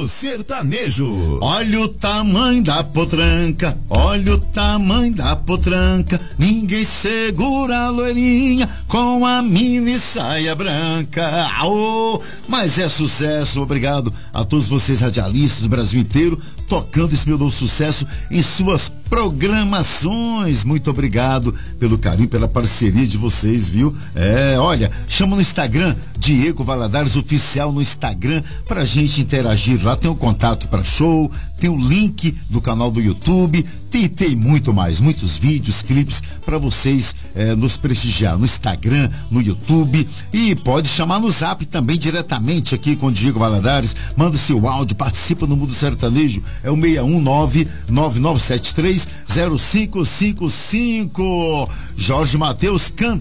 do sertanejo. Olha o tamanho da potranca, olha o tamanho da potranca, ninguém segura a loirinha com a mini saia branca. Oh, mas é sucesso, obrigado a todos vocês radialistas do Brasil inteiro, tocando esse meu novo sucesso em suas programações. Muito obrigado pelo carinho, pela parceria de vocês, viu? Olha, chama no Instagram, Diego Valadares Oficial no Instagram, pra gente interagir lá. Tem o contato para show, tem o link do canal do YouTube, tem muito mais, muitos vídeos, clipes para vocês nos prestigiar no Instagram, no YouTube, e pode chamar no Zap também diretamente aqui com o Diego Valadares. Manda seu áudio, participa no Mundo Sertanejo, é o 619-9973-0555. Jorge Mateus canta